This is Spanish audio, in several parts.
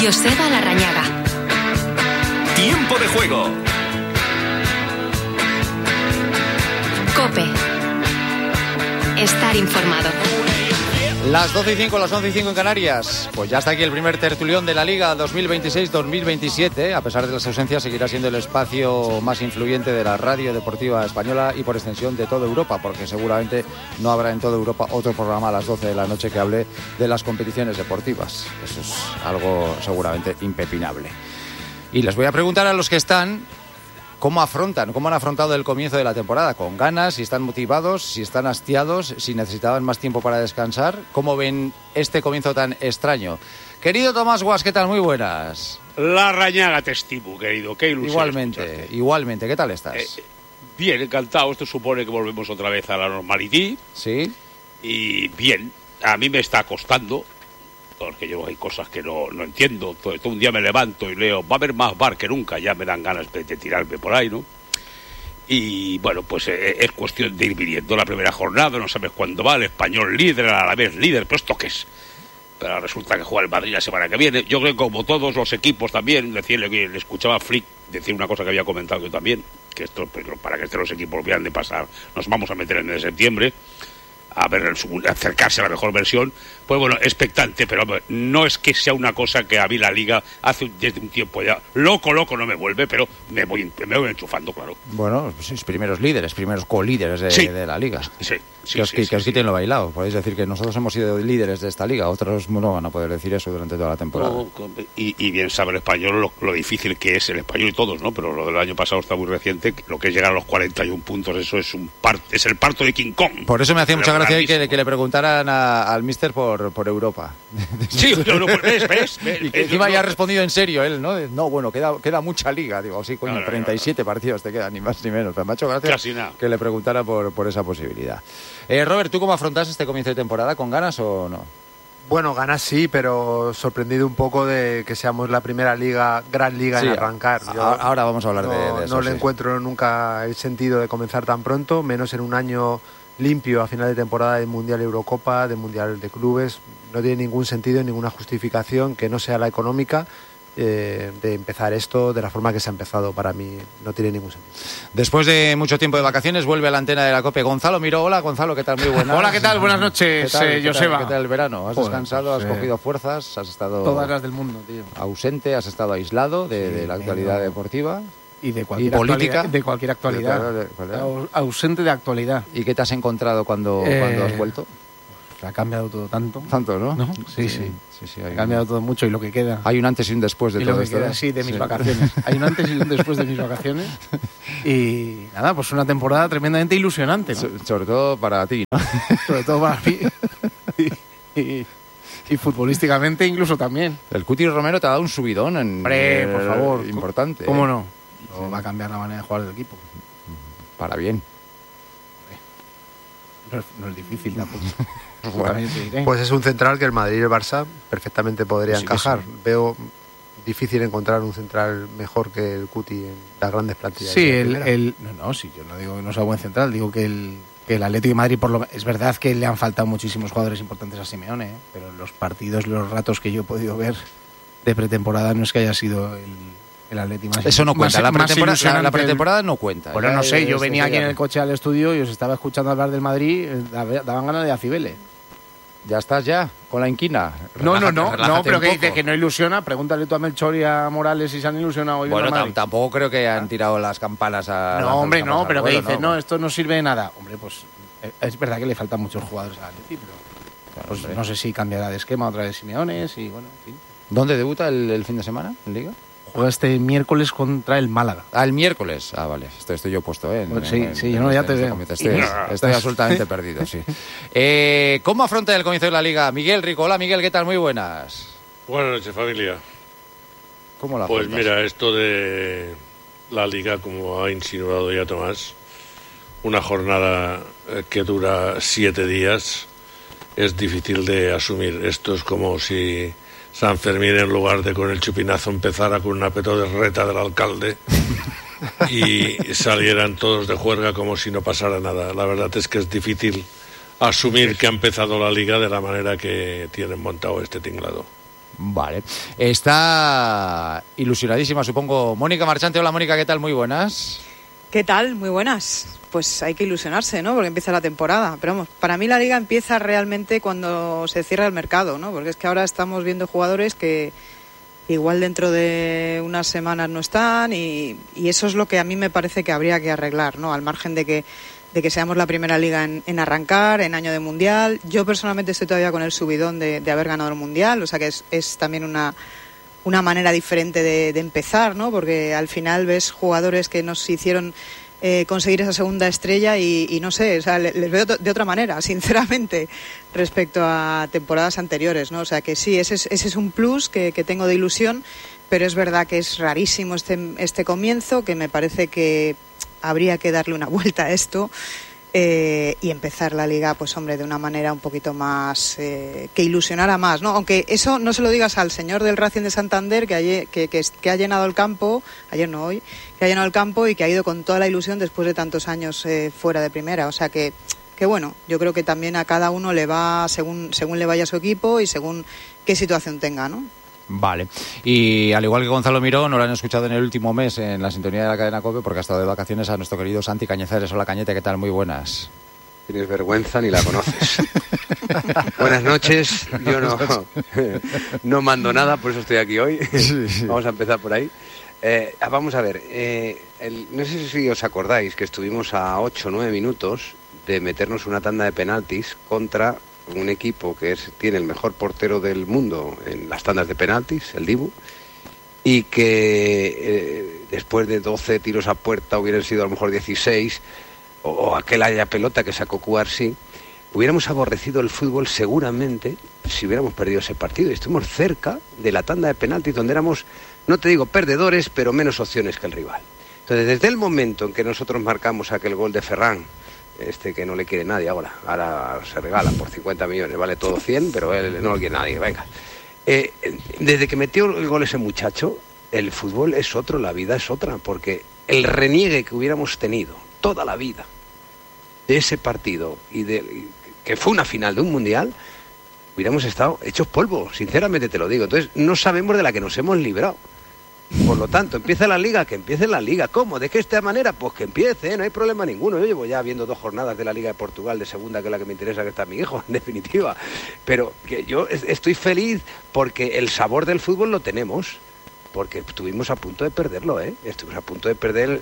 Joseba Larrañaga. Tiempo de juego. COPE. Estar informado. Las 12:05, las 11:05 en Canarias. Pues ya está aquí el primer tertulión de la Liga 2026-2027. A pesar de las ausencias, seguirá siendo el espacio más influyente de la radio deportiva española y por extensión de toda Europa, porque seguramente no habrá en toda Europa otro programa a las 12 de la noche que hable de las competiciones deportivas. Eso es algo seguramente impepinable. Y les voy a preguntar a los que están cómo han afrontado el comienzo de la temporada, con ganas, si están motivados, si están hastiados, si necesitaban más tiempo para descansar. ¿Cómo ven este comienzo tan extraño? Querido Tomás Guas, ¿qué tal? Muy buenas. Larrañaga te estimo, querido. Qué ilusión. Igualmente. ¿Qué tal estás? Bien, encantado. Esto supone que volvemos otra vez a la normalidad. Sí. Y bien, a mí me está costando, porque yo hay cosas que no entiendo. Todo un día me levanto y leo, va a haber más bar que nunca, ya me dan ganas de tirarme por ahí, ¿no? Y bueno, pues es cuestión de ir viniendo la primera jornada, no sabes cuándo va, el Español líder, a la vez líder, pero esto qué es. Pero resulta que juega el Madrid la semana que viene. Yo creo que como todos los equipos también, decirle que le escuchaba a Flick decir una cosa que había comentado yo también, que esto, pues, para que los equipos vean de pasar, nos vamos a meter en el mes de septiembre, a ver, acercarse a la mejor versión. Pues bueno, expectante, pero no es que sea una cosa que a mí la Liga desde un tiempo ya loco no me vuelve, pero me voy enchufando, claro. Bueno, sois primeros líderes, primeros colíderes de la Liga. Sí. Que os quiten lo bailado. Podéis decir que nosotros hemos sido líderes de esta Liga, otros no van a poder decir eso durante toda la temporada. No, y bien sabe el Español lo difícil que es, el Español y todos, ¿no? Pero lo del año pasado está muy reciente, lo que es llegar a los 41 puntos, eso es es el parto de King Kong. Por eso me hacía mucha gracia que le preguntaran al míster por Europa. Sí, ves. Y que encima ya ha respondido en serio él, ¿no? No, bueno, queda mucha Liga. Digo, sí, coño, 37 partidos te quedan, ni más ni menos. Pero me ha hecho gracia que le preguntara por esa posibilidad. Robert, ¿tú cómo afrontas este comienzo de temporada? ¿Con ganas o no? Bueno, ganas sí, pero sorprendido un poco de que seamos la primera gran liga en arrancar. Ahora vamos a hablar de eso. No le encuentro nunca el sentido de comenzar tan pronto, menos en un año limpio a final de temporada de Mundial Eurocopa, de Mundial de Clubes. No tiene ningún sentido, ninguna justificación que no sea la económica de empezar esto de la forma que se ha empezado. Para mí no tiene ningún sentido. Después de mucho tiempo de vacaciones vuelve a la antena de la COPE Gonzalo Miró. Hola Gonzalo, ¿qué tal? Muy buenas. Hola, ¿qué tal? Buenas noches, Joseba. ¿Qué tal el verano? ¿Has descansado? ¿Has cogido fuerzas? ¿Has estado todas las del mundo, tío? Ausente, has estado aislado de la actualidad deportiva y de cualquier política, de cualquier actualidad. Ausente de actualidad. ¿Y qué te has encontrado cuando has vuelto? Ha cambiado todo tanto, ¿no? Sí. Ha cambiado todo mucho y lo que queda. Hay un antes y un después de todo esto. De mis vacaciones. Hay un antes y un después de mis vacaciones. Y nada, pues una temporada tremendamente ilusionante, ¿no? Sobre todo para ti, ¿no? Sobre todo para mí. Y futbolísticamente incluso también. El Cuti Romero te ha dado un subidón Hombre, por favor. Importante. ¿Cómo no? Va a cambiar la manera de jugar del equipo. Para bien. No es difícil tampoco. Pues es un central que el Madrid y el Barça perfectamente podría encajar. Veo difícil encontrar un central mejor que el Cuti en las grandes plantillas. Sí, yo no digo que no sea buen central, digo que el Atlético de Madrid es verdad que le han faltado muchísimos jugadores importantes a Simeone, pero en los partidos, los ratos que yo he podido ver de pretemporada no es que haya sido el Atlético más. Eso no cuenta, la pretemporada no cuenta. Bueno, no sé, yo venía aquí en el coche al estudio y os estaba escuchando hablar del Madrid, daban ganas de Acibele. ¿Ya estás con la inquina? No, pero que dice que no ilusiona. Pregúntale tú a Melchor y a Morales si se han ilusionado hoy. Bueno, tampoco creo que han tirado las campanas a... No, hombre, no, pero que dice, no, esto no sirve de nada. Hombre, pues es verdad que le faltan muchos jugadores al Atlético, pero pues, no sé si cambiará de esquema otra vez Simeones y bueno, en fin. ¿Dónde debuta el fin de semana en Liga? Juega este miércoles contra el Málaga. El miércoles. Vale. Estoy yo puesto, ¿eh? Sí, yo no, ya te veo. Estoy absolutamente perdido, sí. ¿Cómo afronta el comienzo de la Liga? Miguel Rico. Hola, Miguel, ¿qué tal? Muy buenas. Buenas noches, familia. ¿Cómo la afrontas? Pues mira, esto de la Liga, como ha insinuado ya Tomás, una jornada que dura 7 días, es difícil de asumir. Esto es como si San Fermín, en lugar de con el chupinazo, empezara con una pedorreta del alcalde y salieran todos de juerga como si no pasara nada. La verdad es que es difícil asumir que ha empezado la Liga de la manera que tienen montado este tinglado. Vale. Está ilusionadísima, supongo, Mónica Marchante. Hola, Mónica, ¿qué tal? Muy buenas. ¿Qué tal? Muy buenas. Pues hay que ilusionarse, ¿no? Porque empieza la temporada. Pero vamos, para mí la Liga empieza realmente cuando se cierra el mercado, ¿no? Porque es que ahora estamos viendo jugadores que igual dentro de unas semanas no están y eso es lo que a mí me parece que habría que arreglar, ¿no? Al margen de que seamos la primera liga en arrancar, en año de Mundial. Yo personalmente estoy todavía con el subidón de haber ganado el Mundial, o sea que es también una manera diferente de empezar, ¿no? Porque al final ves jugadores que nos hicieron conseguir esa segunda estrella y no sé, o sea, les veo de otra manera, sinceramente, respecto a temporadas anteriores, ¿no? O sea que sí, ese es un plus que tengo de ilusión, pero es verdad que es rarísimo este comienzo, que me parece que habría que darle una vuelta a esto y empezar la Liga, pues hombre, de una manera un poquito más que ilusionara más, ¿no? Aunque eso no se lo digas al señor del Racing de Santander que ha llenado el campo, ayer no hoy, que ha llenado el campo y que ha ido con toda la ilusión después de tantos años fuera de primera, o sea que bueno, yo creo que también a cada uno le va según le vaya su equipo y según qué situación tenga, ¿no? Vale. Y al igual que Gonzalo Miró, no lo han escuchado en el último mes en la sintonía de la cadena COPE porque ha estado de vacaciones a nuestro querido Santi Cañizares. Hola, Cañete, ¿qué tal? Muy buenas. Tienes vergüenza ni la conoces. Buenas noches. Yo no mando nada, por eso estoy aquí hoy. Sí. Vamos a empezar por ahí. Vamos a ver. No sé si os acordáis que estuvimos a 8 o 9 minutos de meternos una tanda de penaltis contra un equipo que tiene el mejor portero del mundo en las tandas de penaltis, el Dibu, y que después de 12 tiros a puerta hubieran sido a lo mejor 16, o aquel haya pelota que sacó Cuarsi, hubiéramos aborrecido el fútbol seguramente si hubiéramos perdido ese partido. Y estuvimos cerca de la tanda de penaltis donde éramos, no te digo perdedores, pero menos opciones que el rival. Entonces, desde el momento en que nosotros marcamos aquel gol de Ferran, que no le quiere nadie ahora se regala por 50 millones, vale todo 100, pero él no lo quiere nadie, venga. Desde que metió el gol ese muchacho, el fútbol es otro, la vida es otra, porque el reniegue que hubiéramos tenido toda la vida de ese partido que fue una final de un mundial, hubiéramos estado hechos polvo, sinceramente te lo digo. Entonces no sabemos de la que nos hemos librado. Por lo tanto, empieza la Liga, que empiece la Liga. ¿Cómo? ¿De qué esta manera? Pues que empiece, no hay problema ninguno. Yo llevo ya viendo 2 jornadas de la Liga de Portugal de segunda, que es la que me interesa, que está mi hijo, en definitiva. Pero que yo estoy feliz porque el sabor del fútbol lo tenemos. Porque estuvimos a punto de perderlo, Estuvimos a punto de perder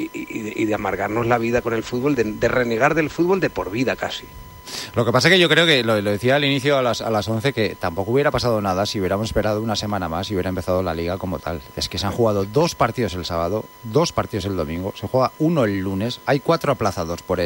y de amargarnos la vida con el fútbol, de renegar del fútbol de por vida casi. Lo que pasa es que yo creo que, lo decía al inicio a las 11, que tampoco hubiera pasado nada si hubiéramos esperado una semana más y hubiera empezado la Liga como tal. Es que se han jugado 2 partidos el sábado, 2 partidos el domingo, se juega uno el lunes, hay 4 aplazados por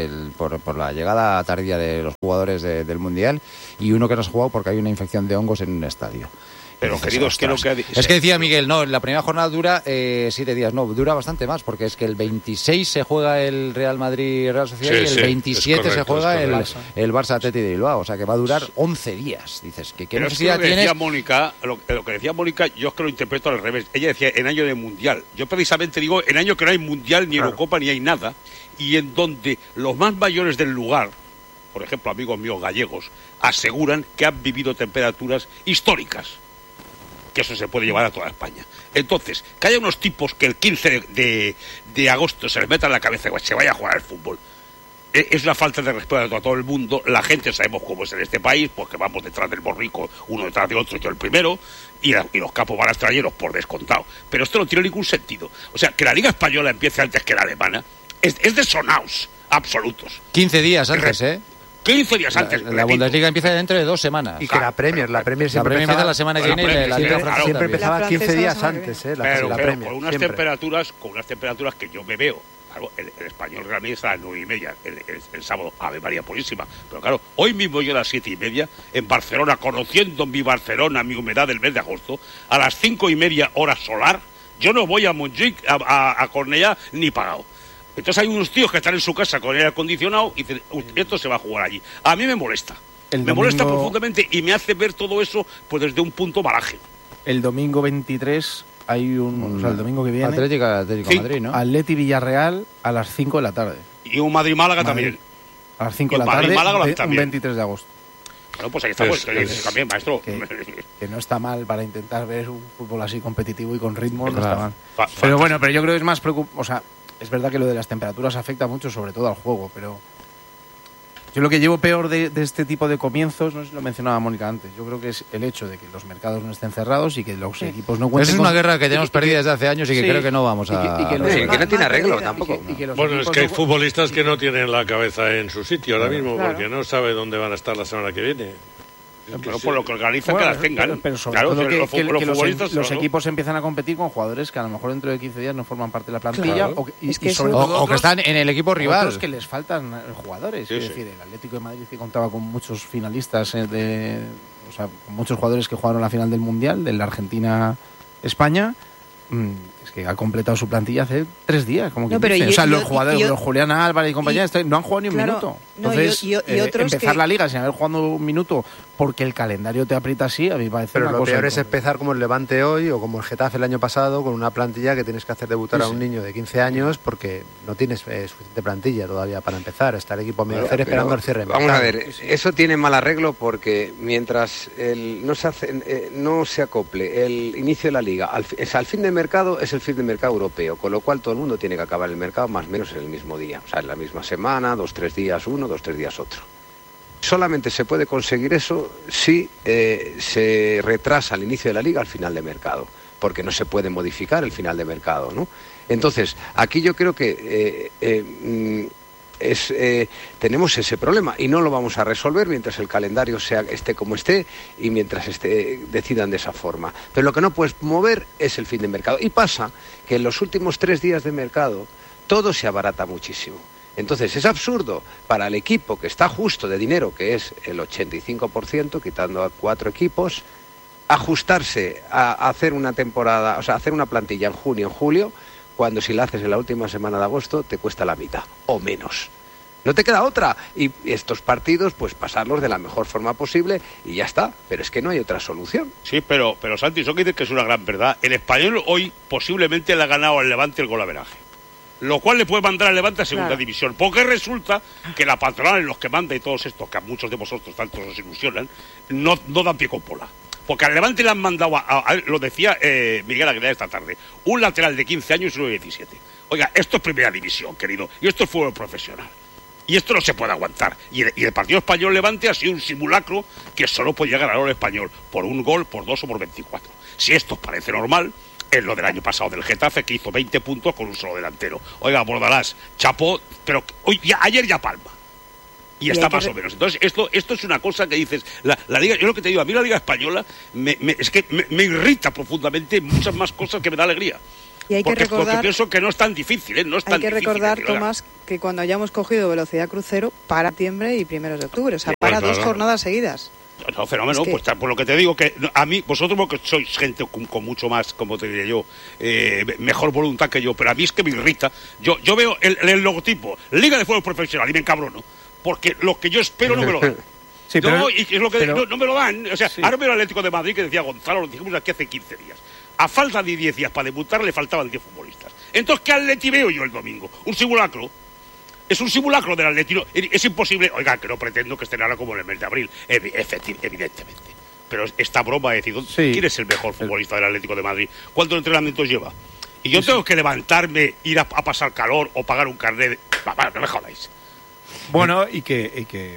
la llegada tardía de los jugadores del Mundial y uno que no se ha jugado porque hay una infección de hongos en un estadio. Pero queridos, es que decía Miguel, no, la primera jornada dura 7 días, no, dura bastante más, porque es que el 26 se juega el Real Madrid-Real Sociedad y el 27 se juega el Barça-Atleti de Bilbao, o sea que va a durar 11 días. Dices, ¿qué necesidad tienes? Decía Mónica, lo que decía Mónica, yo es que lo interpreto al revés. Ella decía en año de Mundial. Yo precisamente digo en año que no hay Mundial, ni Eurocopa, ni hay nada, y en donde los más mayores del lugar, por ejemplo, amigos míos gallegos, aseguran que han vivido temperaturas históricas, que eso se puede llevar a toda España. Entonces, que haya unos tipos que el 15 de agosto se les meta en la cabeza que se vaya a jugar al fútbol, es una falta de respeto a todo el mundo. La gente sabemos cómo es en este país, pues que vamos detrás del borrico, uno detrás del otro, yo el primero, y los capos van a extranjeros por descontado. Pero esto no tiene ningún sentido. O sea, que la Liga Española empiece antes que la alemana es de sonaos absolutos. 15 días antes, 15 días antes. La Bundesliga empieza dentro de 2 semanas. Y que la Premier siempre empieza la semana que viene. La Liga Francesa siempre empezaba 15 días antes, pero Premier. Con unas temperaturas que yo me veo. Claro, el español realmente está a las 9:30 el sábado, Ave María Purísima. Pero claro, hoy mismo yo a las 7:30 en Barcelona, conociendo mi Barcelona, mi humedad del mes de agosto, a las 5:30 hora solar, yo no voy a Montjuic, a Cornellà, ni pagado. Entonces hay unos tíos que están en su casa con aire acondicionado y dicen, esto se va a jugar allí. A mí me molesta. Molesta profundamente y me hace ver todo eso pues desde un punto malaje. El domingo 23 hay o sea, el domingo que viene. Atlético Madrid, ¿no? Atleti Villarreal a las 5 de la tarde. Y un Madrid-Málaga también. A las 5 de la tarde, un 23 de agosto. Bueno, pues ahí estamos, también, maestro. Que no está mal para intentar ver un fútbol así competitivo y con ritmo, no Claro. está mal. Pero bueno, pero yo creo que es más preocupante. O sea, es verdad que lo de las temperaturas afecta mucho, sobre todo al juego, pero yo lo que llevo peor de este tipo de comienzos, no sé si lo mencionaba Mónica antes, yo creo que es el hecho de que los mercados no estén cerrados y que los equipos no cuenten. Esa es una guerra que tenemos perdida desde hace años y que sí, creo que no vamos a... que no tiene arreglo tampoco. Bueno, es que hay futbolistas que no tienen la cabeza en su sitio ahora mismo, porque no sabe dónde van a estar la semana que viene. Pero por lo que organizan, que las tengan. Pero sobre claro, todo que los futbolistas, los ¿no? equipos empiezan a competir con jugadores que a lo mejor dentro de 15 días no forman parte de la plantilla. Claro. Y sobre todo o que están en el equipo rival. Otros que les faltan jugadores. Sí, es decir, el Atlético de Madrid que contaba con muchos finalistas, o sea, con muchos jugadores que jugaron la final del Mundial, de la Argentina-España. Es que ha completado su plantilla hace 3 días, como que dice. O sea, los jugadores, los Julián Álvarez y compañía, no han jugado ni un minuto. Entonces, empezar la liga sin haber jugado un minuto porque el calendario te aprieta así, a mí me parece Pero una lo cosa. peor es empezar como el Levante hoy o como el Getafe el año pasado, con una plantilla que tienes que hacer debutar a un niño de 15 años porque no tienes suficiente plantilla todavía para empezar. Está el equipo a medio hacer esperando el cierre. Vamos a ver, eso tiene mal arreglo porque mientras no se acople el inicio de la liga al fin de mercado, es el fin de mercado europeo, con lo cual todo el mundo tiene que acabar el mercado más o menos en el mismo día, o sea, en la misma semana, 2-3 días uno, 2-3 días otro. Solamente se puede conseguir eso si se retrasa el inicio de la liga al final de mercado, porque no se puede modificar el final de mercado, ¿no? Entonces, aquí yo creo que tenemos ese problema y no lo vamos a resolver mientras el calendario esté como esté y mientras decidan de esa forma. Pero lo que no puedes mover es el fin de mercado. Y pasa que en los últimos 3 días de mercado todo se abarata muchísimo. Entonces es absurdo para el equipo que está justo de dinero, que es el 85%, quitando a 4 equipos, ajustarse a hacer una temporada, o sea, hacer una plantilla en junio, en julio, cuando si la haces en la última semana de agosto te cuesta la mitad o menos. No te queda otra. Y estos partidos, pues pasarlos de la mejor forma posible y ya está. Pero es que no hay otra solución. Sí, pero Santi, eso que dices que es una gran verdad. El Español hoy posiblemente le ha ganado al Levante el golaveraje, lo cual le puede mandar al Levante a segunda división, porque resulta que la patronal, los que manda y todos estos, que a muchos de vosotros tanto os ilusionan, no dan pie con pola. Porque al Levante le han mandado, lo decía Miguel Aguilar esta tarde, un lateral de 15 años y uno de 17. Oiga, esto es primera división, querido, y esto es fútbol profesional. Y esto no se puede aguantar. Y el partido español Levante ha sido un simulacro que solo puede llegar al español por un gol, por 2 o por 24. Si esto os parece normal, es lo del año pasado del Getafe, que hizo 20 puntos con un solo delantero. Oiga, Bordalás, chapó, pero ayer ya palma. Y está más o menos. Entonces, esto es una cosa que dices, la Liga, yo lo que te digo, a mí la Liga Española es que me irrita profundamente muchas más cosas que me da alegría. Y hay que recordar, porque pienso que no es tan difícil, ¿eh? No es tan difícil. Hay que recordar, Tomás, que cuando hayamos cogido velocidad crucero, para septiembre y primeros de octubre, o sea, para 2 jornadas seguidas. No, fenómeno, pues por lo que te digo, que a mí, vosotros porque sois gente con mucho más, como te diré yo, mejor voluntad que yo, pero a mí es que me irrita. Yo veo el logotipo, Liga de Fútbol Profesional, y me encabrono, porque lo que yo espero no me lo dan. Sí, no, y es lo que no me lo dan. O sea, ahora veo el Atlético de Madrid que decía Gonzalo, lo dijimos aquí hace 15 días. A falta de 10 días para debutar le faltaban 10 futbolistas. Entonces, ¿qué Atleti veo yo el domingo? ¿Un simulacro? Es un simulacro del Atleti. Es imposible. Oiga, que no pretendo que estén ahora como en el mes de abril, evidentemente. Pero esta broma de decir, ¿quién es el mejor futbolista del Atlético de Madrid? ¿Cuántos entrenamientos lleva? Y yo tengo que levantarme, ir a pasar calor o pagar un carnet. No me jodáis. Bueno, y que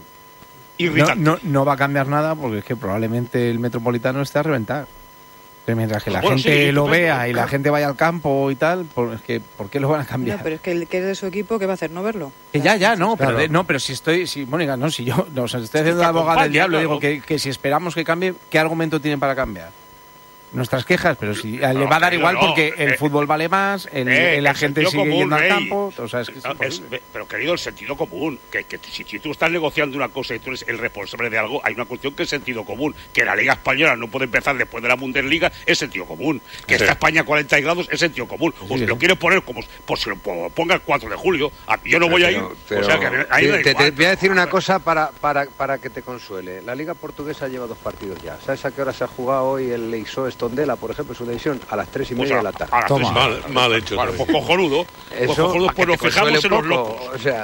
no va a cambiar nada porque es que probablemente el Metropolitano esté a reventar. Pero mientras que la gente lo vea y la gente vaya al campo y tal, ¿por qué lo van a cambiar? No, pero es que el que es de su equipo, ¿qué va a hacer? ¿No verlo? Pero Mónica, estoy haciendo la abogada del diablo, digo que si esperamos que cambie, ¿qué argumento tienen para cambiar? Nuestras quejas, pero si le va a dar igual porque el fútbol vale más, la gente sigue yendo al campo, o sea, es que pero querido, el sentido común, que si tú estás negociando una cosa y tú eres el responsable de algo, hay una cuestión que es sentido común, que la Liga Española no puede empezar después de la Bundesliga, es sentido común, que está España a 40 grados, es sentido común, o si lo quieres poner como, pues si lo ponga el 4 de julio, yo no voy a ir, o sea que ahí te voy a decir una cosa para que te consuele. La Liga Portuguesa lleva 2 partidos ya. ¿Sabes a qué hora se ha jugado hoy el Leixó Tondela, por ejemplo, su división? A las 3:30 de la tarde. Mal hecho. Pues cojonudo. Eso, pues nos fijamos en los locos. O sea,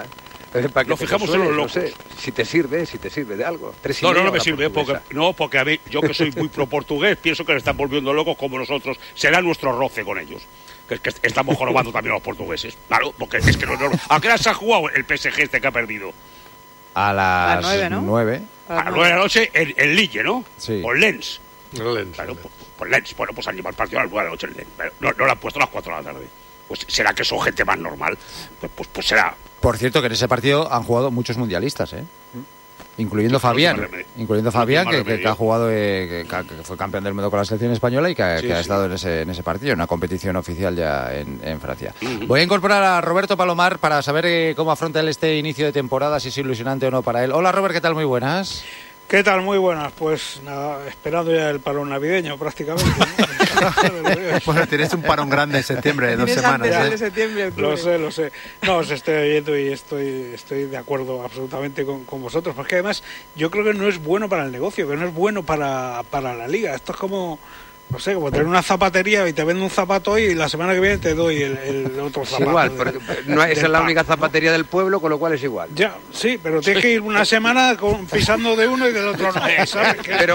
Nos fijamos en los locos. No sé, si te sirve de algo. No me sirve, porque a mí, yo que soy muy pro portugués, pienso que le están volviendo locos como nosotros. Será nuestro roce con ellos. Que estamos jorobando también a los portugueses. Claro, porque es que ¿a qué hora se ha jugado el PSG que ha perdido? A las 9, ¿no? 9. A las 9 de la noche en Lille, ¿no? Sí. Con Lens. Lens. Claro, pues Lens. Bueno, pues han llevado el partido a las 9 de la noche en Lens. Pero no lo han puesto a las 4 de la tarde. Pues será que son gente más normal. Pues será. Por cierto, que en ese partido han jugado muchos mundialistas, incluyendo Fabián, que ha jugado, que fue campeón del mundo con la selección española y que ha estado en ese partido, en una competición oficial ya en Francia. Voy a incorporar a Roberto Palomar para saber cómo afronta él este inicio de temporada, si es ilusionante o no para él. Hola, Robert, ¿qué tal? Muy buenas. ¿Qué tal? Muy buenas. Pues nada, esperando ya el parón navideño prácticamente, ¿no? Bueno, tienes un parón grande en septiembre, de 2 semanas. De septiembre, lo sé. No, os estoy oyendo y estoy de acuerdo absolutamente con vosotros, porque además yo creo que no es bueno para el negocio, que no es bueno para la liga. Esto es como, no sé, como tener una zapatería y te vendo un zapato hoy y la semana que viene te doy el otro zapato. Es igual, porque esa es la única zapatería del pueblo, con lo cual es igual. Ya, sí, pero tienes que ir una semana pisando de uno y del otro no, ¿sabes? Pero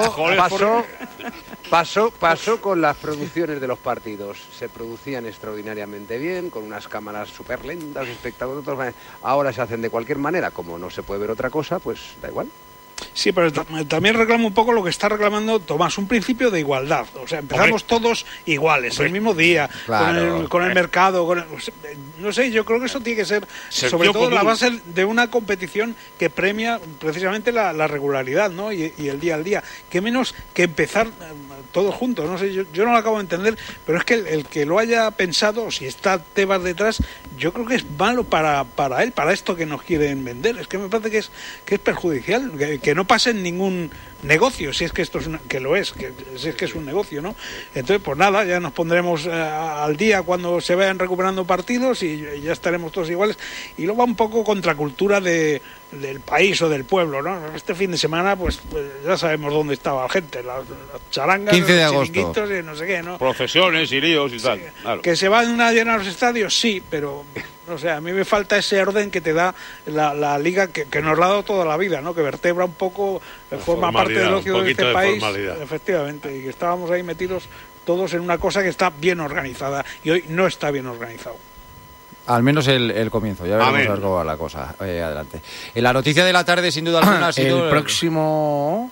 pasó con las producciones de los partidos. Se producían extraordinariamente bien, con unas cámaras súper lentas, espectáculos. Ahora se hacen de cualquier manera, como no se puede ver otra cosa, pues da igual. Sí, pero también reclamo un poco lo que está reclamando Tomás, un principio de igualdad. O sea, empezamos todos iguales, el mismo día, claro, con el mercado. No sé, yo creo que eso tiene que ser, sobre todo, la base de una competición que premia precisamente la regularidad, ¿no? Y el día al día. Qué menos que empezar todos juntos. No sé, yo no lo acabo de entender, pero es que el que lo haya pensado, si está Tebas detrás, yo creo que es malo para él, para esto que nos quieren vender. Es que me parece que es perjudicial, que no pase en ningún negocio, si es que esto es si es que es un negocio, ¿no? Entonces, pues nada, ya nos pondremos al día cuando se vayan recuperando partidos y ya estaremos todos iguales. Y luego va un poco contracultura del país o del pueblo, ¿no? Este fin de semana, pues ya sabemos dónde estaba la gente, las charangas, 15 de los agosto. chiringuitos y no sé qué, ¿no? Procesiones y líos y tal. Claro. Que se van a llenar los estadios, sí, pero no sé, a mí me falta ese orden que te da la liga que nos la ha dado toda la vida, ¿no? Que vertebra un poco, forma parte del ocio de este país, efectivamente, y que estábamos ahí metidos todos en una cosa que está bien organizada y hoy no está bien organizado. Al menos el comienzo, ya veremos a ver cómo va la cosa. Adelante. La noticia de la tarde, sin duda alguna, ha sido el próximo...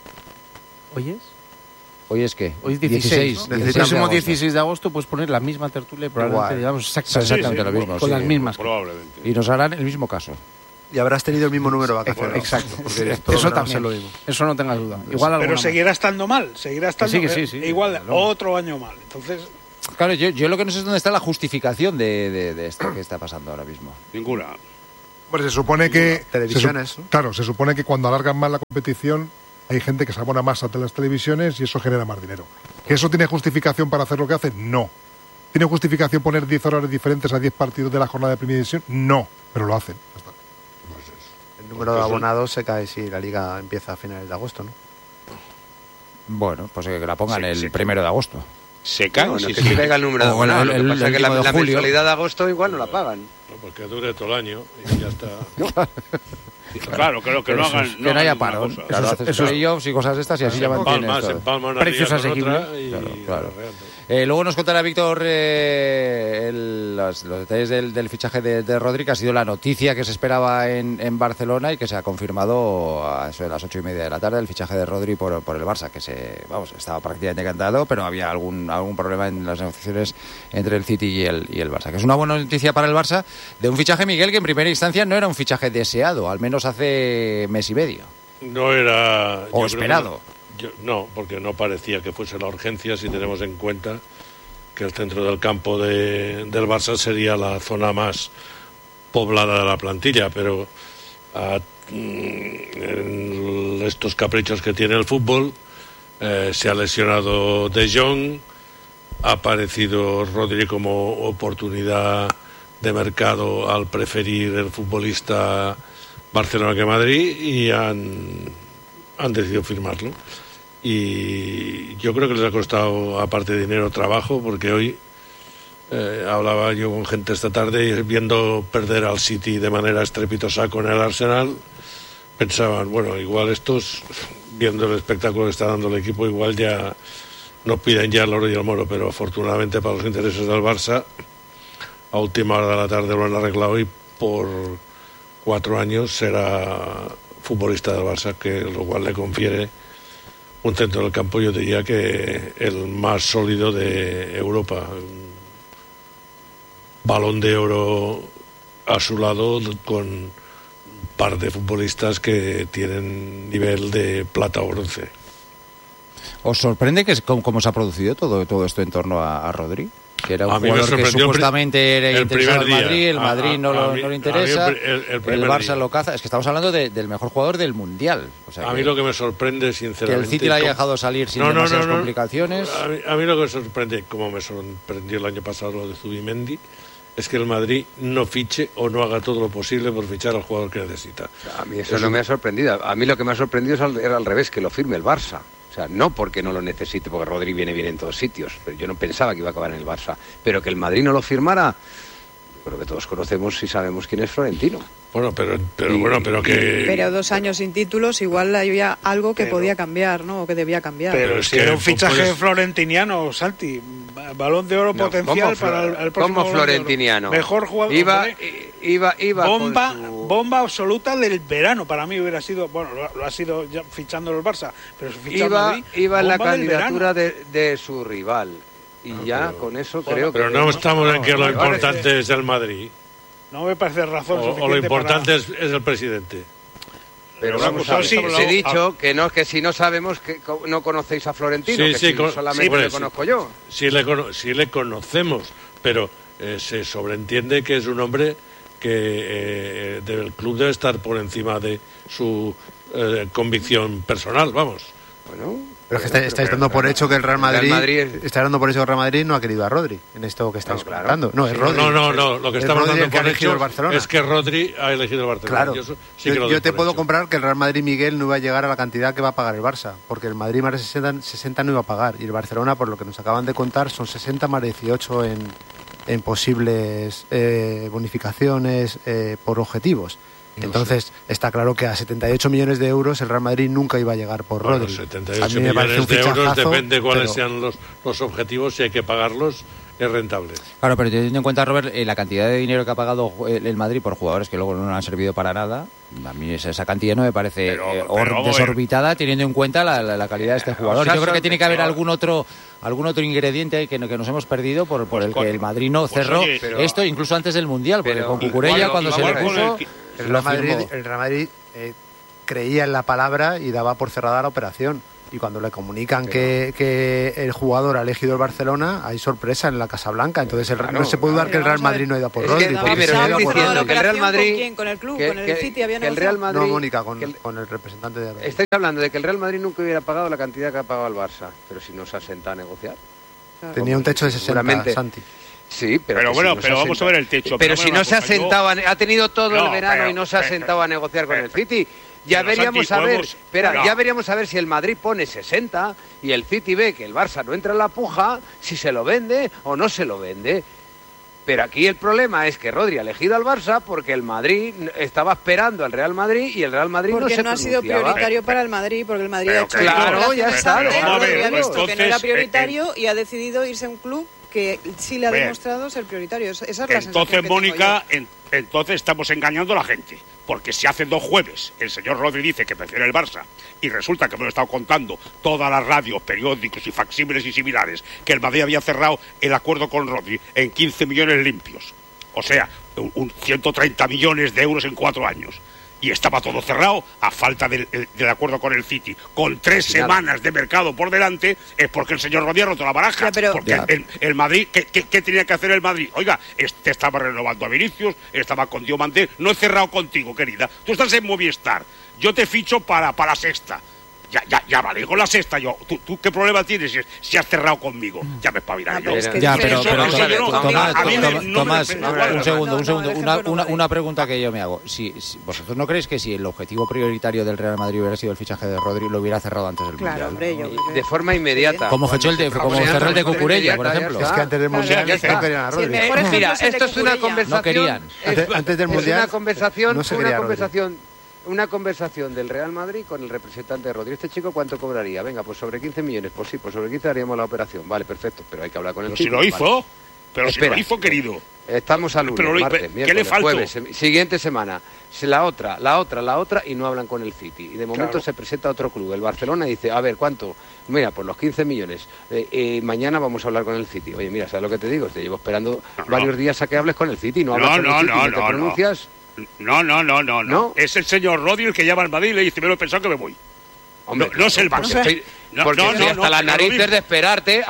¿Hoy es qué? Hoy es 16. ¿no? El próximo 16 de agosto puedes poner la misma tertulia y probablemente digamos exactamente lo mismo. Con las mismas. Probablemente. Y nos harán el mismo caso. Y habrás tenido el mismo número de vacaciones. Exacto. Porque eso también. Eso no tengas duda. Igual pero seguirá estando mal. Sí. Igual otro año mal. Entonces... Claro, yo lo que no sé es dónde está la justificación de esto que está pasando ahora mismo. Ninguna. Pues se supone que... Televisiones. Claro, se supone que cuando alargan más la competición hay gente que se abona más a las televisiones y eso genera más dinero. ¿Que eso tiene justificación para hacer lo que hace? No. ¿Tiene justificación poner 10 horarios diferentes a 10 partidos de la jornada de primera división? No, pero lo hacen. Ya está. El número de abonados se cae si la liga empieza a finales de agosto, ¿no? Bueno, pues que la pongan el 1 de agosto. Se cae. No, que se caiga el número de abonados. Lo que pasa es que la mensualidad de agosto igual no la pagan. No, porque dure todo el año y ya está. Claro, creo que no hagan. Que no haya paro. Claro, haces playoffs y cosas estas y así ya mantienes todo. Precios asequibles. Claro. Luego nos contará Víctor los detalles del fichaje de Rodri, que ha sido la noticia que se esperaba en Barcelona y que se ha confirmado a eso de las 8:30 de la tarde, el fichaje de Rodri por el Barça, que estaba prácticamente cantado, pero había algún problema en las negociaciones entre el City y el Barça, que es una buena noticia para el Barça de un fichaje, Miguel, que en primera instancia no era un fichaje deseado, al menos hace mes y medio. No era... O esperado. No, porque no parecía que fuese la urgencia si tenemos en cuenta que el centro del campo del Barça sería la zona más poblada de la plantilla, pero en estos caprichos que tiene el fútbol se ha lesionado De Jong, ha aparecido Rodri como oportunidad de mercado al preferir el futbolista Barcelona que Madrid y han decidido firmarlo. Y yo creo que les ha costado, aparte de dinero, trabajo, porque hoy Hablaba yo con gente esta tarde y viendo perder al City de manera estrepitosa con el Arsenal, pensaban, bueno, igual estos, viendo el espectáculo que está dando el equipo, igual ya no piden ya el oro y el moro, pero afortunadamente para los intereses del Barça, a última hora de la tarde lo han arreglado y por 4 años será futbolista del Barça, que lo cual le confiere un centro del campo, yo diría que el más sólido de Europa. Balón de Oro a su lado con un par de futbolistas que tienen nivel de plata o bronce. ¿Os sorprende que cómo se ha producido todo esto en torno a Rodri? Que era un jugador que supuestamente era interesado al Madrid, el Madrid no le interesa, el Barça lo caza. Es que estamos hablando del mejor jugador del Mundial. O sea, a mí lo que me sorprende, sinceramente... Que el City le haya dejado salir sin demasiadas complicaciones. A mí lo que me sorprende, como me sorprendió el año pasado lo de Zubimendi, es que el Madrid no fiche o no haga todo lo posible por fichar al jugador que necesita. A mí eso no me ha sorprendido. A mí lo que me ha sorprendido era al revés, que lo firme el Barça. O sea, no porque no lo necesite, porque Rodri viene bien en todos sitios. Pero yo no pensaba que iba a acabar en el Barça. Pero que el Madrid no lo firmara, creo que todos conocemos y sabemos quién es Florentino. Bueno, pero 2 años sin títulos, igual había algo que podía cambiar, ¿no? O que debía cambiar. Pero es que era un fichaje florentiniano, Santi. Balón de Oro potencial para el próximo. ¿Cómo florentiniano? Mejor jugador. Iba bomba absoluta del verano. Para mí hubiera sido, bueno, lo ha sido ya fichando el Barça, pero iba en la candidatura de su rival. Y ya con eso creo que... Pero no estamos en que lo importante es el Madrid. No me parece razón suficiente. O lo importante es el presidente. Pero vamos a ver, os he dicho que si no sabemos, que no conocéis a Florentino, solamente le conozco yo. Sí le conocemos, pero se sobreentiende que es un hombre que del club debe estar por encima de su convicción personal, vamos. Bueno... Pero es que estáis dando por hecho que el Real Madrid no ha querido a Rodri en esto que estáis contando. No, es Rodri. No, lo que estamos dando por hecho es que Rodri ha elegido el Barcelona. Claro. Yo te puedo comprar que el Real Madrid, Miguel, no iba a llegar a la cantidad que va a pagar el Barça, porque el Madrid más de 60 no iba a pagar, y el Barcelona, por lo que nos acaban de contar, son 60 más 18 en posibles bonificaciones por objetivos. Entonces, está claro que a 78 millones de euros el Real Madrid nunca iba a llegar por Rodri. 78 millones de euros, depende de cuáles sean los objetivos, si hay que pagarlos, es rentable. Claro, pero teniendo en cuenta, Robert, la cantidad de dinero que ha pagado el Madrid por jugadores que luego no han servido para nada, a mí esa cantidad no me parece desorbitada, teniendo en cuenta la calidad de este jugador. Yo creo que tiene que haber algún otro ingrediente que nos hemos perdido por el que el Madrid no cerró esto, incluso antes del Mundial, porque con Cucurella, cuando se le puso... El Real Madrid creía en la palabra y daba por cerrada la operación. Y cuando le comunican que el jugador ha elegido el Barcelona, hay sorpresa en la Casa Blanca. Entonces no se puede dudar que el Real Madrid no ha ido por Rodri. Pero diciendo que el Real Madrid... ¿Con quién? ¿Con el club? ¿Con el City? ¿Había el Real Madrid, no, Mónica, con el representante de Arabia. Estáis hablando de que el Real Madrid nunca hubiera pagado la cantidad que ha pagado el Barça. Pero si no se ha sentado a negociar. Tenía un techo de 60, Santi. Sí, pero vamos a ver el techo. Pero si no se ha sentado, ha tenido todo el verano y no se ha sentado a negociar con el City. Ya veríamos a ver si el Madrid pone 60 y el City ve que el Barça no entra en la puja, si se lo vende o no se lo vende. Pero aquí el problema es que Rodri ha elegido al Barça porque el Madrid estaba esperando al Real Madrid y el Real Madrid no se pronunciaba. Porque no ha sido prioritario para el Madrid, porque el Madrid ha hecho... Claro, ya está. Que no era prioritario y ha decidido irse a un club que sí le ha demostrado ser prioritario. Esa es la entonces, Mónica, entonces estamos engañando a la gente. Porque si hace 2 jueves el señor Rodri dice que prefiere el Barça y resulta que me lo he estado contando todas las radios, periódicos y facsímiles y similares, que el Madrid había cerrado el acuerdo con Rodri en 15 millones limpios. O sea, 130 millones de euros en 4 años. Y estaba todo cerrado a falta del acuerdo con el City. Con 3 semanas de mercado por delante, es porque el señor Rodri ha roto la baraja. Porque el Madrid, ¿qué tenía que hacer el Madrid? Oiga, estaba renovando a Vinicius, estaba con Diomandé. No he cerrado contigo, querida. Tú estás en Movistar. Yo te ficho para la Sexta. Ya vale, con la sexta yo. ¿Tú qué problema tienes si has cerrado conmigo? Ya me espabilaré yo. Tomás, un segundo. Una pregunta que yo me hago. Si ¿vosotros no creéis que si el objetivo prioritario del Real Madrid hubiera sido el fichaje de Rodri, lo hubiera cerrado antes del Mundial? Hombre, de forma inmediata. Como cerró el de Cucurella, por ejemplo. Es que antes del Mundial no querían a Rodri. Mira, esto es una conversación. No querían. Antes del Mundial una conversación del Real Madrid con el representante de Rodri. ¿Este chico cuánto cobraría? Venga, pues sobre 15 millones. Pues sí, pues sobre 15 haríamos la operación. Vale, perfecto, pero hay que hablar con el City. Si lo hizo, pero si lo hizo, querido. Estamos al lunes, martes, miércoles, jueves, siguiente semana. La otra, y no hablan con el City. Y de momento se presenta otro club, el Barcelona, y dice, a ver, ¿cuánto? Mira, pues los 15 millones. Mañana vamos a hablar con el City. Oye, mira, ¿sabes lo que te digo? Te llevo esperando varios días a que hables con el City. No hablas con el City, ¿te pronuncias? No. Es el señor Rodri el que llama al Madrid y le dice, me lo he pensado que me voy. Hombre, no es el Barça. Porque hasta las narices de esperarte.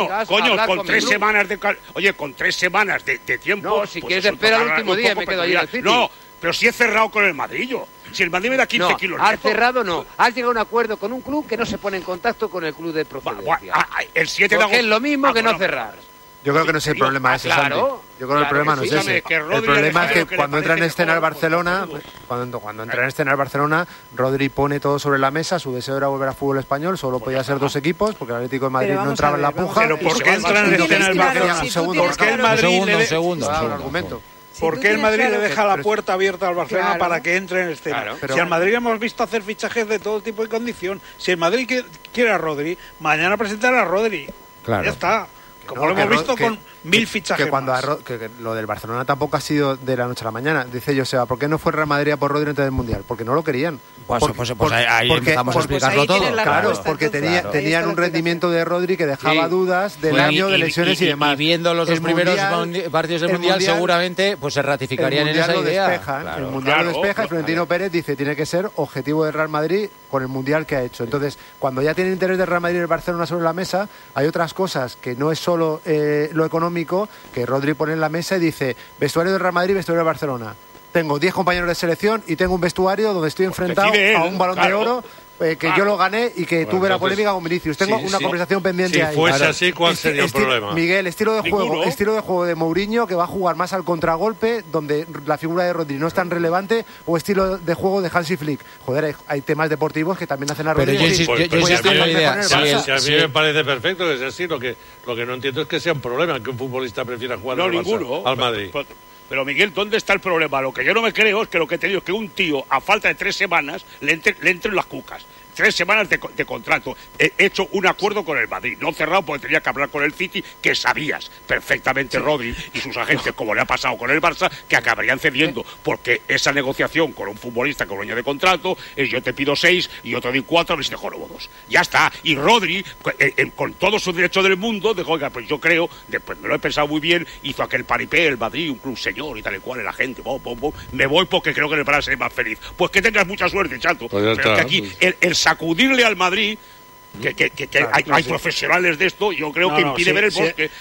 Con 3 semanas de... Oye, con 3 semanas de tiempo... No, si quieres esperar el último día me quedo allí al City. No, pero si he cerrado con el Madrid yo. Si el Madrid me da 15 kilos... Has cerrado, no. Has llegado a un acuerdo con un club que no se pone en contacto con el club de procedencia. El 7 de agosto... es lo mismo que no cerrar. Yo creo que no es el problema ese, Santi. Yo creo que el problema no es ese. El problema es que cuando entra en escena el Barcelona, cuando entra en escena el Barcelona, Rodri pone todo sobre la mesa, su deseo era volver al fútbol español, solo podía ser 2 equipos, porque el Atlético de Madrid no entraba en la puja. Pero ¿por qué entra en escena el Barcelona? Un segundo. ¿Por qué el Madrid le deja la puerta abierta al Barcelona para que entre en escena? Si al Madrid hemos visto hacer fichajes de todo tipo y condición, si el Madrid quiere a Rodri, mañana presentará a Rodri. Ya está. Como lo hemos visto con 1000 fichajes que lo del Barcelona tampoco ha sido de la noche a la mañana. Dice Joseba, ¿por qué no fue Real Madrid a por Rodri antes del Mundial? Porque no lo querían. Ahí empezamos a explicarlo todo. Claro, porque tenían un rendimiento de Rodri que dejaba dudas del año de lesiones y demás. Y viendo los 2 primeros partidos del Mundial, seguramente pues se ratificarían en esa idea. El Mundial lo despeja y Florentino Pérez dice tiene que ser objetivo de Real Madrid con el Mundial que ha hecho. Entonces, cuando ya tiene interés de Real Madrid y el Barcelona sobre la mesa, hay otras cosas que no es solo lo económico, que Rodri pone en la mesa y dice vestuario del Real Madrid, vestuario del Barcelona. Tengo 10 compañeros de selección y tengo un vestuario donde estoy enfrentado a un Balón de Oro que yo lo gané y que tuve la polémica con Vinicius. Tengo una conversación pendiente ahí. Si fuese así, ¿cuál sería el problema? Miguel, estilo de juego de Mourinho, que va a jugar más al contragolpe, donde la figura de Rodri no es tan relevante, o estilo de juego de Hansi Flick. Joder, hay temas deportivos que también hacen a Rodri. Pero yo insisto en la idea. Si a mí me parece perfecto que sea así, lo que no entiendo es que sea un problema que un futbolista prefiera jugar al Madrid. Pero Miguel, ¿dónde está el problema? Lo que yo no me creo es que lo que te digo es que un tío, a falta de 3 semanas, le entren las cucas. 3 semanas de contrato. He hecho un acuerdo con el Madrid, no cerrado porque tenía que hablar con el City, que sabías perfectamente Rodri y sus agentes, como le ha pasado con el Barça, que acabarían cediendo, porque esa negociación con un futbolista con un año de contrato es yo te pido 6 y yo te doy 4, a ver si te jorobo 2. Ya está. Y Rodri, con todo su derecho del mundo, dijo, oiga, pues yo creo, después me lo he pensado muy bien, hizo aquel paripé, el Madrid, un club señor y tal y cual, la gente, me voy porque creo que le para ser más feliz. Pues que tengas mucha suerte, chato. Pues pero que aquí el sacudirle al Madrid, que hay profesionales de esto, yo creo que impide ver el bosque.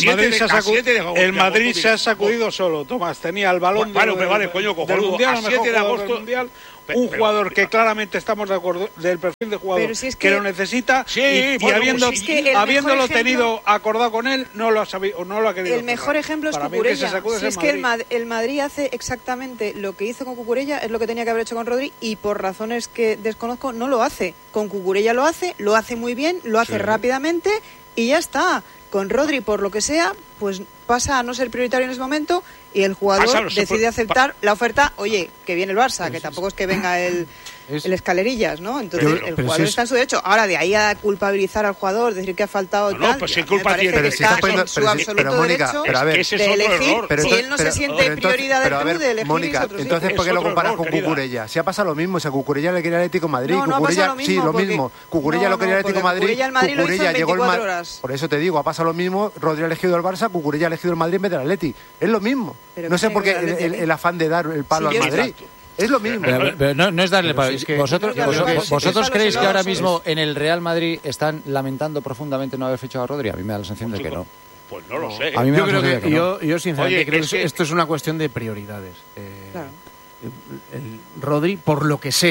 El Madrid se ha sacudido solo, Tomás. Tenía el balón del Mundial, a 7 de agosto. Un jugador que claramente estamos de acuerdo del perfil de jugador que lo necesita habiéndolo tenido acordado con él, no lo ha querido. El mejor ejemplo es Cucurella. Si es que el Madrid hace exactamente lo que hizo con Cucurella, es lo que tenía que haber hecho con Rodri, y por razones que desconozco no lo hace. Con Cucurella lo hace muy bien, lo hace rápidamente y ya está. Con Rodri, por lo que sea, pues pasa a no ser prioritario en ese momento y el jugador decide aceptar la oferta. Oye, que viene el Barça, que tampoco es que venga el Escalerillas, ¿no? Entonces el jugador está en su derecho. Ahora, de ahí a culpabilizar al jugador, decir que ha faltado tal, pues si culpa tiene, que está en su absoluto derecho de elegir. Si él no se siente prioridad del club, de elegir Mónica, entonces ¿por qué lo comparas con Cucurella? Si ha pasado lo mismo, si a Cucurella le quería el Atlético de Madrid, lo mismo. Cucurella lo quería el Atlético de Madrid, Cucurella llegó el Madrid. Por eso te digo, ha pasado lo mismo, Rodri ha elegido el Barça, Cucurella ha elegido el Madrid en vez del Atleti. Es lo mismo. No sé por qué el afán de dar el palo al Madrid. Es lo mismo. Pero no es darle palo. ¿Vosotros creéis que ahora mismo en el Real Madrid están lamentando profundamente no haber fichado a Rodri? A mí me da la sensación de que no. Pues no lo sé. Yo sinceramente creo que esto es una cuestión de prioridades. El Rodri, por lo que sea,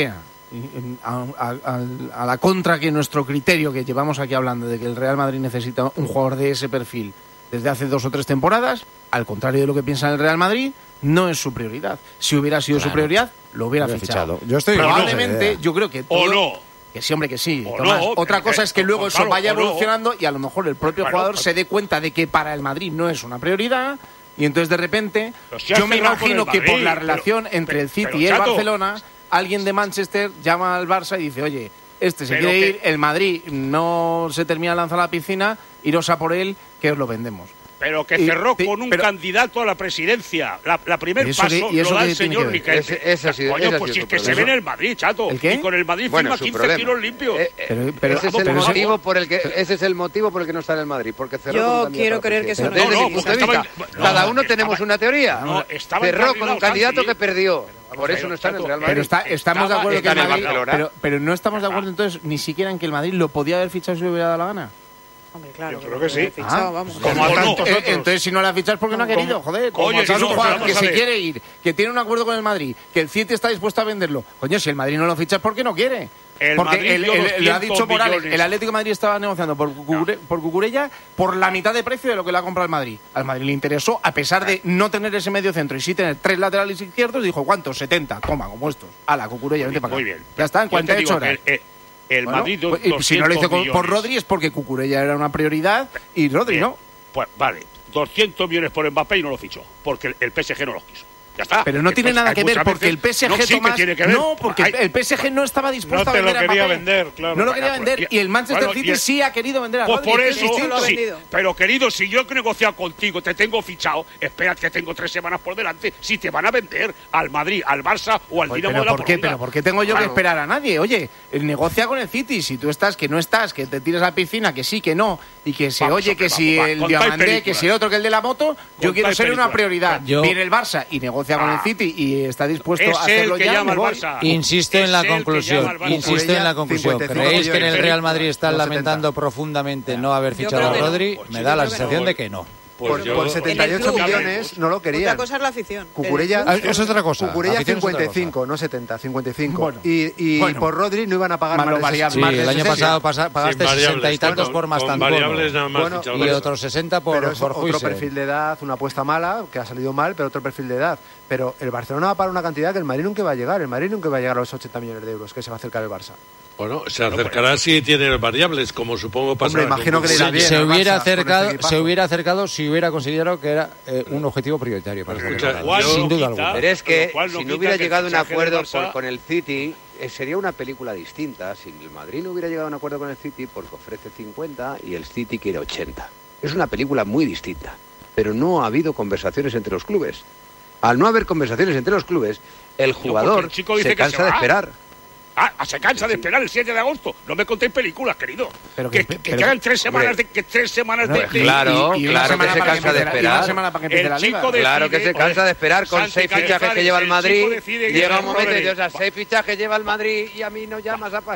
a la contra que nuestro criterio que llevamos aquí hablando de que el Real Madrid necesita un jugador de ese perfil desde hace 2 o 3 temporadas, al contrario de lo que piensa el Real Madrid, no es su prioridad. Si hubiera sido su prioridad, lo hubiera fichado. Yo estoy probablemente, yo creo que todo, o no. Que sí, hombre, que sí. O Tomás, no, otra cosa es que luego eso vaya evolucionando y a lo mejor el propio jugador se dé cuenta de que para el Madrid no es una prioridad y entonces de repente yo me imagino que por la relación entre el City y el Barcelona, alguien de Manchester llama al Barça y dice, oye, se quiere ir, el Madrid no se termina de lanzar a la piscina, iros a por él, que os lo vendemos. Pero que cerró con un candidato a la presidencia. La primer paso lo da el señor Riquelme. Coño, pues si es que se ve en el Madrid, chato. ¿El qué? Y con el Madrid firma 15 tiros limpios. Ese es el motivo por el que no está en el Madrid. Porque cerró yo quiero creer que eso no es. Cada uno tenemos una teoría. Cerró con un candidato que perdió. Por eso no está en el Real Madrid. Pero estamos de acuerdo que el Madrid... Pero no estamos de acuerdo entonces ni siquiera en que el Madrid lo podía haber fichado si le hubiera dado la gana. Hombre, claro, yo creo que sí. Fichado, vamos. Como a tantos otros. Entonces, si no la fichas, ¿por qué no ha querido? Joder, oye, si es un jugador que se quiere ir, que tiene un acuerdo con el Madrid, que el City está dispuesto a venderlo. Coño, si el Madrid no lo fichas, ¿por qué no quiere? Porque lo ha dicho Morales, el Atlético de Madrid estaba negociando por Cucurella por la mitad de precio de lo que le ha comprado el Madrid. Al Madrid le interesó, a pesar de no tener ese medio centro y sí tener 3 laterales izquierdos, dijo, ¿cuántos? 70, toma, como estos. Ala, Cucurella, vente para acá. Muy bien. Ya está, en 48 horas. El Madrid, si no lo hizo por Rodri es porque Cucurella era una prioridad y Rodri no. Pues vale, 200 millones por Mbappé y no lo fichó, porque el PSG no los quiso. Ya está. Pero no tiene nada que ver, porque el PSG, Tomás, no, porque el PSG no estaba dispuesto a vender a Mbappé. No te lo quería vender, claro. No lo quería vender y el Manchester City sí ha querido vender a Rodri. Pues por eso, sí lo ha vendido. Pero querido, si yo he negociado contigo, te tengo fichado, espera que tengo 3 semanas por delante, si te van a vender al Madrid, al Barça o al Dinamo de la Portugal. ¿Pero por qué tengo yo que esperar a nadie? Oye, negocia con el City, si tú estás, que no estás, que te tires a la piscina, que sí, que no, y que se oye que si el Diamandé, que si el otro, que el de la moto, yo quiero ser una prioridad. Viene el Barça y negocia con el City y está dispuesto a hacerlo ya. Insisto en la conclusión. ¿Creéis que en el Real Madrid están lamentando profundamente no haber fichado a Rodri? Me da la sensación de que no. Por 78 millones no lo querían. Otra cosa es la afición. Cucurella, eso es otra cosa. Cucurella 55, no 70, 55. Bueno, y por Rodri no iban a pagar más variables. Sí, el año pasado pagaste 60 y tantos por Mastantuono. Y otros 60 por Huijsen. Otro perfil de edad, una apuesta mala, que ha salido mal, pero otro perfil de edad. Pero el Barcelona va a pagar una cantidad que el Madrid nunca va a llegar. El Madrid nunca va a llegar a los 80 millones de euros que se va a acercar el Barça. Bueno, se acercará si tiene variables, como supongo pasará. Hombre, imagino que le irá bien. Se hubiera acercado si hubiera considerado que era un objetivo prioritario para el Barça. Sin duda alguna. Pero es que si no hubiera llegado a un acuerdo con el City, sería una película distinta. Si el Madrid no hubiera llegado a un acuerdo con el City porque ofrece 50 y el City quiere 80. Es una película muy distinta. Pero no ha habido conversaciones entre los clubes. Al no haber conversaciones entre los clubes, el jugador se cansa de esperar. Se cansa de esperar el 7 de agosto. No me contéis películas, querido. Pero que quedan 3 semanas de... Claro que se cansa de esperar. Claro que se cansa de esperar con 6 fichajes que lleva el Madrid. Llega un momento y dices, 6 fichajes lleva el Madrid y a mí no llamas al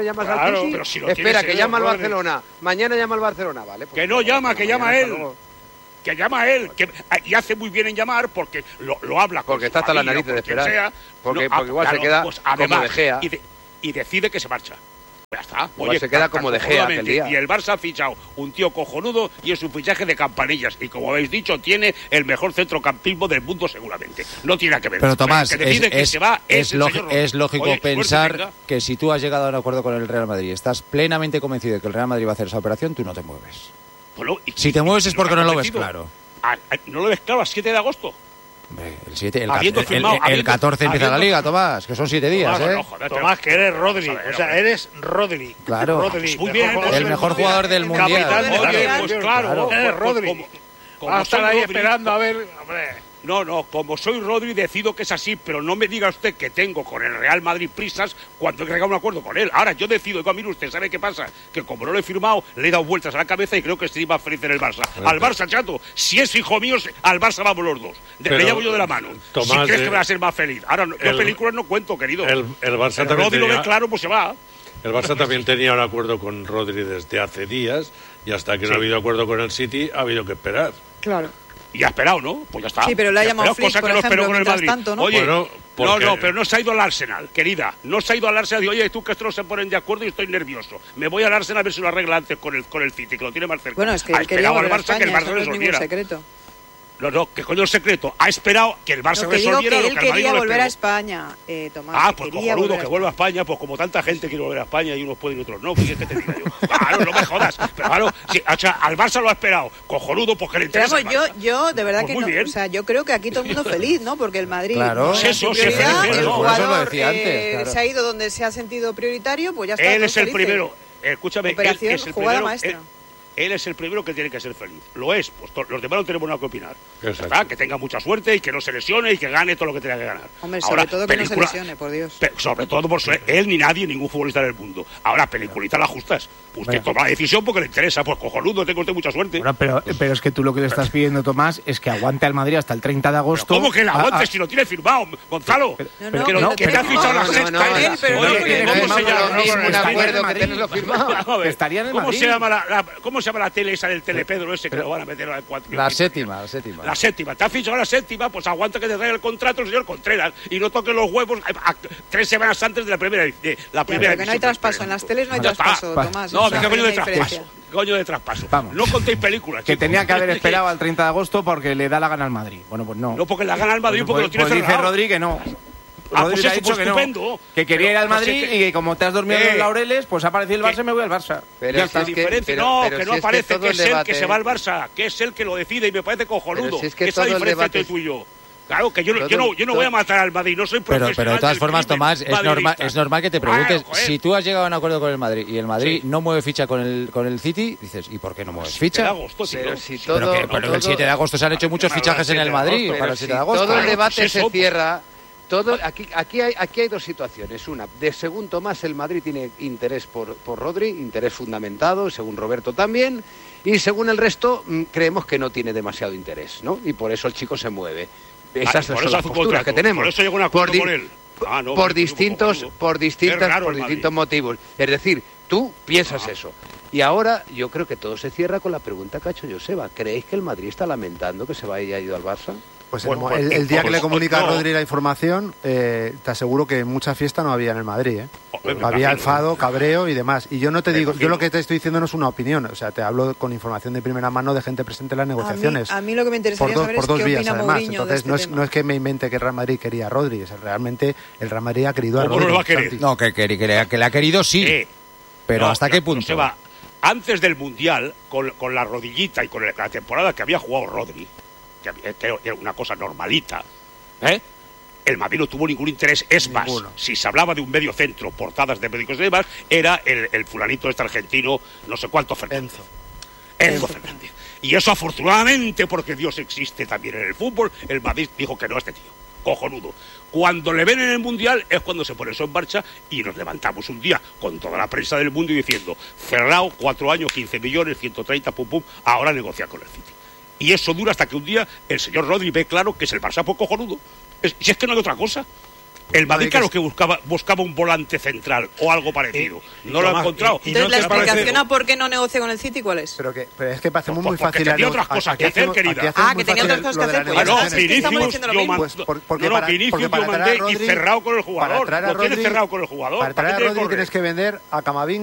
City. Espera, que llama al Barcelona. Mañana llama al Barcelona, ¿vale? Que no llama, que llama él. Que llama a él, y hace muy bien en llamar porque lo habla con porque está hasta la nariz de esperar, porque igual se queda como De Gea y decide que se marcha. Ya está. Se queda como De Gea aquel día. Y el Barça ha fichado un tío cojonudo y es un fichaje de campanillas y como habéis dicho tiene el mejor centrocampismo del mundo seguramente. No tiene que ver. Pero Tomás, es lógico pensar que si tú has llegado a un acuerdo con el Real Madrid, estás plenamente convencido de que el Real Madrid va a hacer esa operación, tú no te mueves. Bueno, si te mueves es porque no lo ves claro. ¿No lo ves claro a 7 de agosto? Hombre, el 14 empieza la Liga, Tomás, que son 7 días, Tomás, que eres Rodri, eres Rodri. Claro, Rodri, muy bien, el mejor jugador del Mundial. Oye, pues claro, eres Rodri. Va a estar ahí esperando a ver... Hombre. No, como soy Rodri decido que es así, pero no me diga usted que tengo con el Real Madrid prisas cuando he llegado a un acuerdo con él. Ahora yo decido, mire usted, ¿sabe qué pasa? Que como no lo he firmado, le he dado vueltas a la cabeza y creo que estoy más feliz en el Barça. Al Barça, chato, si es hijo mío, al Barça vamos los dos. Le llevo yo de la mano. Tomás, si crees que va a ser más feliz. Ahora, yo películas no cuento, querido. El Barça también Rodri lo ve claro, pues se va. El Barça también tenía un acuerdo con Rodri desde hace días y hasta que no ha habido acuerdo con el City ha habido que esperar. Claro. Y ha esperado, ¿no? Pues ya está. Sí, pero le ha llamado Flick, por ejemplo, mientras tanto, ¿no? Oye, bueno, No, pero no se ha ido al Arsenal, querida. No se ha ido al Arsenal y oye, tú que estos no se ponen de acuerdo y estoy nervioso. Me voy al Arsenal a ver si lo arregla antes con el City, que lo tiene más cerca. Bueno, es que ha esperado al Barça que el Barça no es ningún secreto. No, ¿qué coño es secreto? Ha esperado que el Barça resolviera que lo él que el Madrid quería no volver a esperó. España, Tomás. Pues cojonudo, que vuelva a España, pues como tanta gente quiere volver a España y unos pueden y otros no, pues es que te diga yo. Claro, no me jodas. Pero claro, sí, o sea, al Barça lo ha esperado, cojonudo, porque le interesa. Pero yo de verdad pues que no, bien. O sea, yo creo que aquí todo el mundo feliz, ¿no? Porque el Madrid, claro, el jugador claro. se ha ido donde se ha sentido prioritario, pues ya está. Él es el primero, escúchame, operación, él es el jugada primero, maestra. Él es el primero que tiene que ser feliz. Lo es, pues los demás no tenemos nada que opinar. Exacto. Que tenga mucha suerte y que no se lesione y que gane todo lo que tenga que ganar. Hombre, sobre todo que no se lesione, por Dios. Sobre todo por él ni nadie, ningún futbolista del mundo. Ahora, peliculita la justas. Usted toma la decisión porque le interesa. Pues cojonudo, tenga usted mucha suerte. Bueno, pero es que tú lo que le estás pidiendo, Tomás, es que aguante al Madrid hasta el 30 de agosto. ¿Pero cómo que la aguante si lo tiene firmado, Gonzalo? Que te ha fichado la sexta. ¿Cómo se llama la tele esa del Telepedro ese que lo van a meter a 4? La séptima. La séptima. Te ha fichado la séptima, pues aguanta que te traiga el contrato el señor Contreras y no toque los huevos 3 semanas antes de la primera. Pero que no hay traspaso. En las teles no hay traspaso, Tomás. No, ¿qué coño de traspaso? Coño de traspaso. Vamos. No contéis películas. Que tenía que haber esperado al 30 de agosto porque le da la gana al Madrid. Bueno, pues no. No, porque le gana al Madrid porque lo tiene cerrado. Dice Rodri que no. Rodri ha dicho que estupendo. No, que quería ir al Madrid y que como te has dormido en los laureles, pues ha aparecido el Barça y me voy al Barça. Pero ya está. Que no aparece, que es él que se va al Barça, que es él que lo decide y me parece cojonudo. Es que esa diferencia entre tú y yo. Claro, que yo no voy a matar al Madrid, no soy profesional. Pero de todas formas, Tomás, es normal que te preguntes, si tú has llegado a un acuerdo con el Madrid y el Madrid no mueve ficha con el City, dices, ¿y por qué no mueves ficha? Pero el 7 de agosto se han hecho muchos fichajes en el Madrid para el 7 de agosto. Todo el debate se cierra. Aquí hay dos situaciones. Una, según Tomás, el Madrid tiene interés por Rodri, interés fundamentado, según Roberto también, y según el resto creemos que no tiene demasiado interés, ¿no? Y por eso el chico se mueve. Esas son las posturas que tenemos. Por eso llegó un acuerdo con él. Por distintos motivos. Es decir, tú piensas eso. Y ahora yo creo que todo se cierra con la pregunta que ha hecho Joseba. ¿Creéis que el Madrid está lamentando que se haya ido al Barça? Pues el día que le comunica a Rodri la información, te aseguro que mucha fiesta no había en el Madrid, ¿eh? Había enfado, cabreo y demás. Y yo no te digo, yo lo que te estoy diciendo no es una opinión, o sea, te hablo con información de primera mano de gente presente en las negociaciones. A mí lo que me interesaría saber es qué opina Mourinho. Entonces no es que me invente que el Real Madrid quería a Rodri, realmente el Real Madrid ha querido a Rodri. ¿Cómo no lo va a querer? No, que le ha querido sí, pero ¿hasta qué punto? Antes del Mundial, con la rodillita y con la temporada que había jugado Rodri, que era una cosa normalita, el Madrid no tuvo ningún interés. Es más, si se hablaba de un medio centro, portadas de médicos y demás, era el fulanito este argentino, no sé cuánto, Fernández. Enzo Fernández. Y eso afortunadamente, porque Dios existe también en el fútbol, el Madrid dijo que no a este tío. Cojonudo. Cuando le ven en el Mundial es cuando se pone eso en marcha y nos levantamos un día con toda la prensa del mundo y diciendo, cerrado, 4 años, 15 millones, 130, pum pum, ahora negocia con el City. Y eso dura hasta que un día el señor Rodri ve claro que es el Barça, pues cojonudo. Si es que no hay otra cosa. El Madrid claro que buscaba un volante central o algo parecido. No lo ha encontrado. Entonces, la explicación a por qué no negocia con el City, ¿cuál es? Pero es que parece muy fácil. Tenía otras cosas que hacer, querida. Que tenía otras cosas que hacer. Vinicius yo mandé y cerrado con el jugador. Lo tiene cerrado con el jugador. Para traer a Rodri tienes que vender a Camavinga,